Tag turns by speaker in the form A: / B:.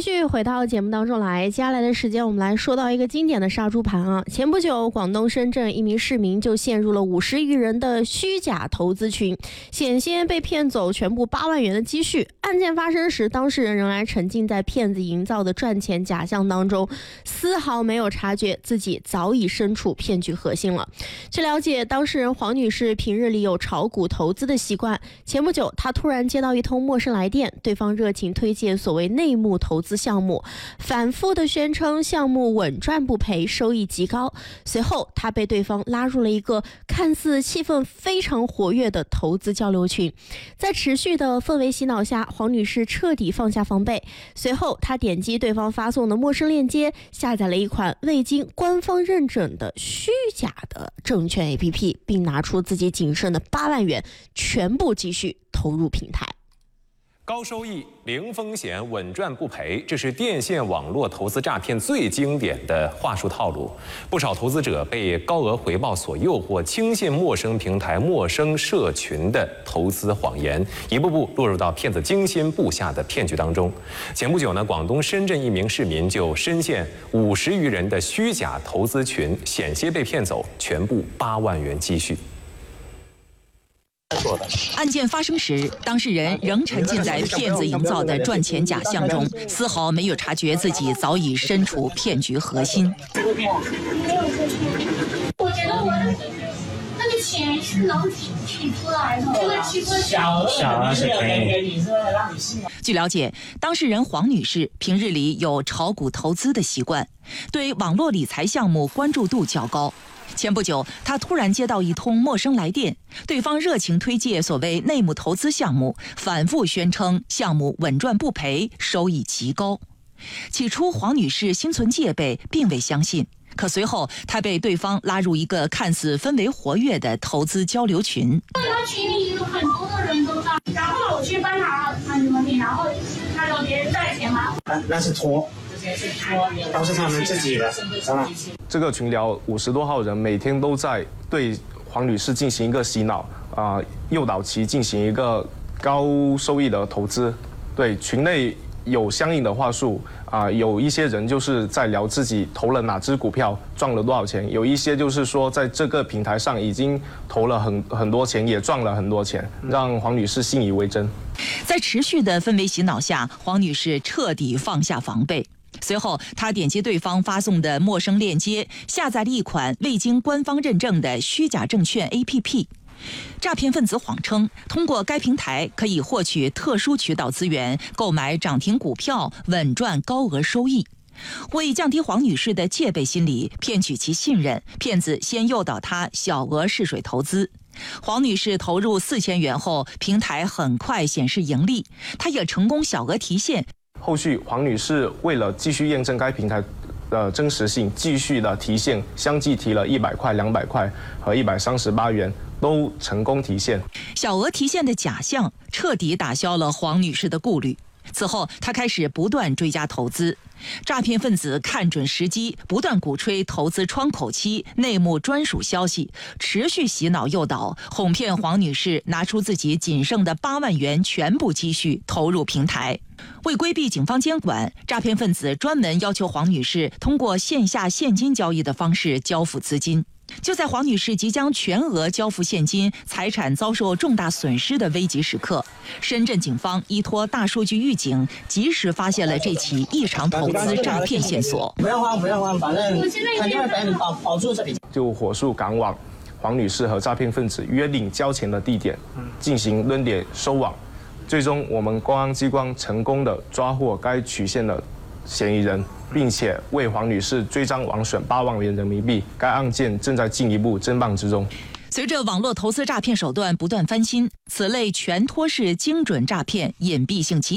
A: 续回到节目当中来，接下来的时间我们来说到一个经典的杀猪盘啊。前不久，广东深圳一名市民就陷入了50余人的虚假投资群，险些被骗走全部8万元的积蓄。案件发生时，当事人仍然沉浸在骗子营造的赚钱假象当中，丝毫没有察觉自己早已身处骗局核心了。据了解，当事人黄女士平日里有炒股投资的习惯，前不久她突然接到一通陌生来电，对方热情推荐所谓内幕投资项目，反复的宣称项目稳赚不赔，收益极高。随后她被对方拉入了一个看似气氛非常活跃的投资交流群，在持续的氛围洗脑下，黄女士彻底放下防备。随后她点击对方发送的陌生链接，下载了一款未经官方认证的虚假的证券 APP， 并拿出自己仅剩的8万元全部积蓄投入平台。
B: 高收益、零风险、稳赚不赔，这是电线网络投资诈骗最经典的话术套路。不少投资者被高额回报所诱惑，轻信陌生平台、陌生社群的投资谎言，一步步落入到骗子精心布下的骗局当中。前不久呢，广东深圳一名市民就深陷50余人的虚假投资群，险些被骗走全部8万元积蓄。
C: 案件发生时，当事人仍沉浸在骗子营造的赚钱假象中，丝毫没有察觉自己早已身处骗局核心。
D: 我觉得我那个钱是能取出来的，这个取出小额是可以。
C: 据了解，当事人黄女士平日里有炒股投资的习惯，对网络理财项目关注度较高。前不久，他突然接到一通陌生来电，对方热情推介所谓内幕投资项目，反复宣称项目稳赚不赔，收益极高。起初，黄女士心存戒备，并未相信。可随后，她被对方拉入一个看似氛围活跃的投资交流群。
D: 他群里有很多的人都在，然后我去帮他什么的，然后他说别人带钱嘛，
E: 那是托。都是他们自己的，
F: 这个群聊50多号人，每天都在对黄女士进行一个洗脑，诱导其进行一个高收益的投资。对，群内有相应的话术，有一些人就是在聊自己投了哪只股票赚了多少钱，有一些就是说在这个平台上已经投了很多钱，也赚了很多钱，让黄女士信以为真。
C: 在持续的氛围洗脑下，黄女士彻底放下防备。随后，他点击对方发送的陌生链接，下载了一款未经官方认证的虚假证券 APP。诈骗分子谎称，通过该平台可以获取特殊渠道资源，购买涨停股票，稳赚高额收益。为降低黄女士的戒备心理，骗取其信任，骗子先诱导她小额试水投资。黄女士投入4000元后，平台很快显示盈利，她也成功小额提现。
F: 后续，黄女士为了继续验证该平台的真实性，继续的提现，相继提了100块、200块和138元，都成功提现。
C: 小额提现的假象彻底打消了黄女士的顾虑。此后，她开始不断追加投资。诈骗分子看准时机，不断鼓吹投资窗口期、内幕专属消息，持续洗脑诱导，哄骗黄女士拿出自己仅剩的8万元全部积蓄投入平台。为规避警方监管，诈骗分子专门要求黄女士通过线下现金交易的方式交付资金。就在黄女士即将全额交付现金，财产遭受重大损失的危急时刻，深圳警方依托大数据预警，及时发现了这起异常投资诈骗线索。
E: 不要慌，反正肯定会给你保住这笔。
F: 就火速赶往黄女士和诈骗分子约定交钱的地点，进行蹲点收网。最终，我们公安机关成功的抓获该曲线的嫌疑人，并且为黄女士追赃枉损8万元人民币。该案件正在进一步侦办之中。
C: 随着网络投资诈骗手段不断翻新，此类全托式精准诈骗隐蔽性极